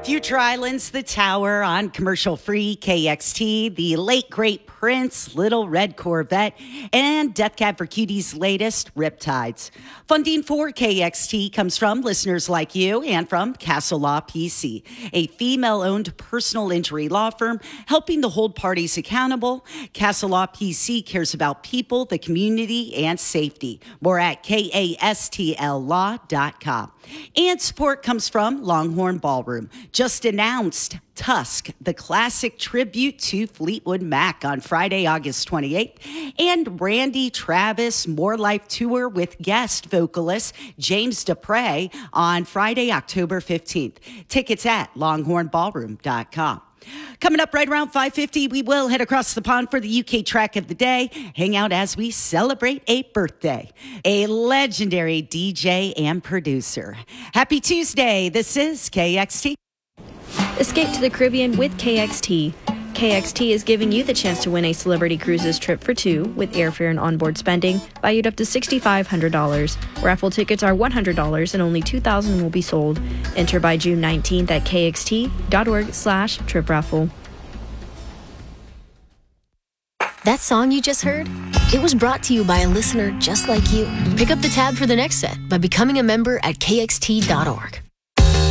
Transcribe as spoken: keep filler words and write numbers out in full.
Future Islands, The Tower on commercial-free K X T, the late great Prince, Little Red Corvette, and Death Cab for Cutie's latest, Riptides. Funding for K X T comes from listeners like you and from Castle Law P C, a female-owned personal injury law firm helping to hold parties accountable. Castle Law P C cares about people, the community, and safety. More at kastl law dot com. And support comes from Longhorn Ballroom. Just announced Tusk, the classic tribute to Fleetwood Mac on Friday, August twenty-eighth, and Randy Travis More Life Tour with guest vocalist James Dupre on Friday, October fifteenth. Tickets at longhorn ballroom dot com. Coming up right around five fifty, we will head across the pond for the U K track of the day, hang out as we celebrate a birthday, a legendary D J and producer. Happy Tuesday. This is K X T. Escape to the Caribbean with K X T. K X T is giving you the chance to win a Celebrity Cruises trip for two with airfare and onboard spending valued up to six thousand five hundred dollars. Raffle tickets are one hundred dollars and only two thousand will be sold. Enter by June nineteenth at kxt.org slash trip raffle. That song you just heard? It was brought to you by a listener just like you. Pick up the tab for the next set by becoming a member at k x t dot org.